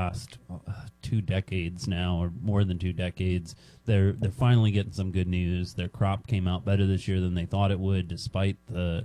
last 2 decades now, or more than 2 decades. They're finally getting some good news. Their crop came out better this year than they thought it would, despite the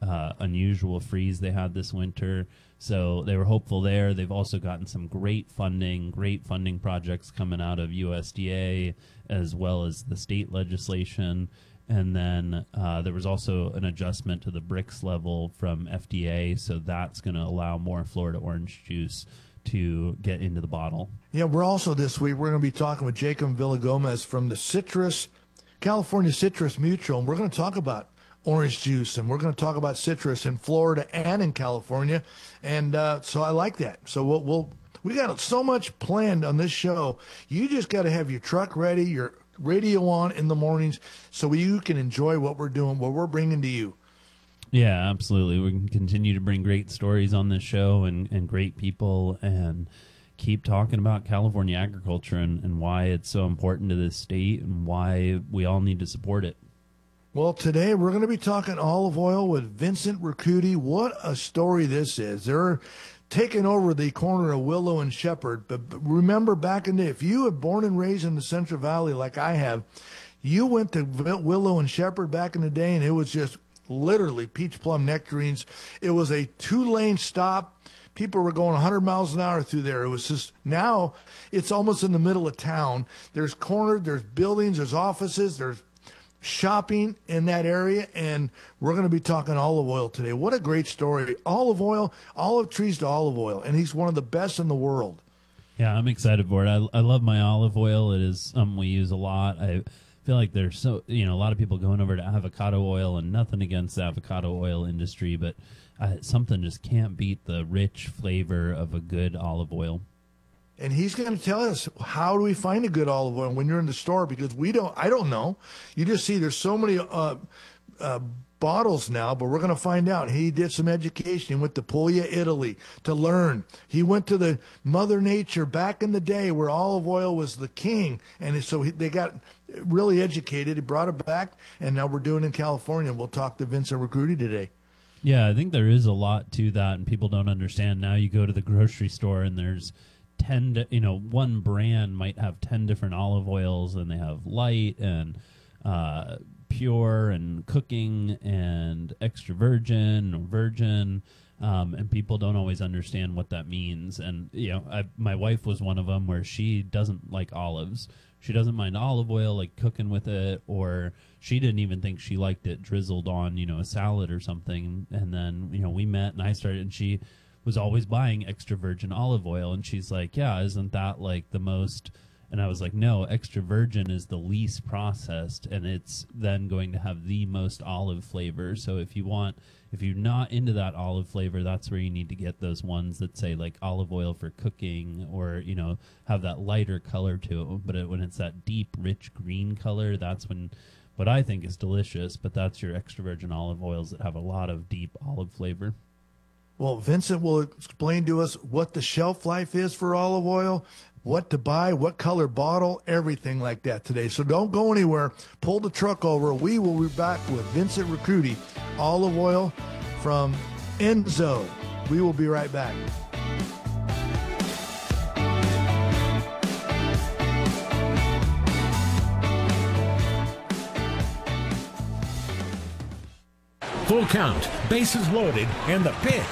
unusual freeze they had this winter. So they were hopeful there. They've also gotten some great funding projects coming out of USDA as well as the state legislation. And then there was also an adjustment to the BRICS level from FDA, so that's going to allow more Florida orange juice to get into the bottle. Yeah, we're also this week, we're going to be talking with Jacob Villagomez from the California Citrus Mutual, and we're going to talk about orange juice, and we're going to talk about citrus in Florida and in California, and so I like that. So we got so much planned on this show. You just got to have your truck ready, your radio on in the mornings, so you can enjoy what we're doing, what we're bringing to you. Yeah, absolutely. We can continue to bring great stories on this show and great people, and keep talking about California agriculture and why it's so important to this state and why we all need to support it. Well, today we're going to be talking olive oil with Vincent Ricciuti. What a story this is. They're taking over the corner of Willow and Shepherd. But remember back in the day, if you were born and raised in the Central Valley like I have, you went to Willow and Shepherd back in the day, and it was just literally peach plum nectarines. It was a 2-lane stop. People were going 100 miles an hour through there. It was just, now it's almost in the middle of town. There's corners, there's buildings, there's offices, there's shopping in that area, and we're going to be talking olive oil today. What a great story. Olive oil, olive trees to olive oil, and he's one of the best in the world. Yeah, I'm excited for it. I love my olive oil. It is something we use a lot. I feel like there's a lot of people going over to avocado oil, and nothing against the avocado oil industry, but something just can't beat the rich flavor of a good olive oil. And he's going to tell us, how do we find a good olive oil when you're in the store? Because I don't know. You just see there's so many bottles now, but we're going to find out. He did some education. He went to Puglia, Italy to learn. He went to the Mother Nature back in the day where olive oil was the king. And so they got really educated. He brought it back, and now we're doing it in California. We'll talk to Vincent Ricciuti today. Yeah, I think there is a lot to that, and people don't understand. Now you go to the grocery store, and there's one brand might have 10 different olive oils, and they have light and pure and cooking and extra virgin or virgin, and people don't always understand what that means. And my wife was one of them, where she doesn't like olives. She doesn't mind olive oil, like cooking with it, or she didn't even think she liked it drizzled on a salad or something. And then we met, and I started, and she was always buying extra virgin olive oil, and she's like, yeah, isn't that like the most? And I was like, no, extra virgin is the least processed, and it's then going to have the most olive flavor. So if you're not into that olive flavor, that's where you need to get those ones that say like olive oil for cooking, or have that lighter color to it. But when it's that deep, rich green color, that's when what I think is delicious. But that's your extra virgin olive oils that have a lot of deep olive flavor. Well, Vincent will explain to us what the shelf life is for olive oil, what to buy, what color bottle, everything like that today. So don't go anywhere. Pull the truck over. We will be back with Vincent Ricciuti, olive oil from Enzo. We will be right back. Full count, bases loaded, and the pitch.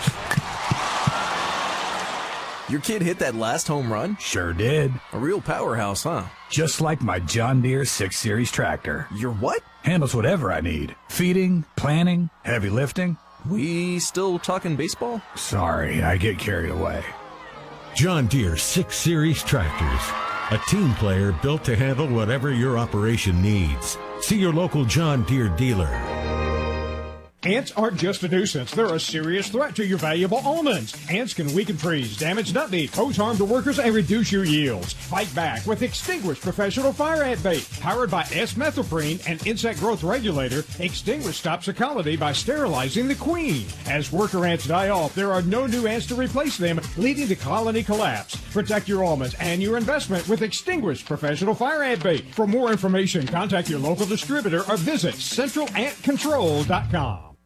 Your kid hit that last home run? Sure did. A real powerhouse, huh? Just like my John Deere 6 Series tractor. Your what? Handles whatever I need. Feeding, planting, heavy lifting. We still talking baseball? Sorry, I get carried away. John Deere 6 Series tractors. A team player built to handle whatever your operation needs. See your local John Deere dealer. Ants aren't just a nuisance. They're a serious threat to your valuable almonds. Ants can weaken trees, damage nut meat, pose harm to workers, and reduce your yields. Fight back with Extinguish Professional Fire Ant Bait. Powered by S-methoprene and insect growth regulator, Extinguish stops the colony by sterilizing the queen. As worker ants die off, there are no new ants to replace them, leading to colony collapse. Protect your almonds and your investment with Extinguish Professional Fire Ant Bait. For more information, contact your local distributor or visit centralantcontrol.com.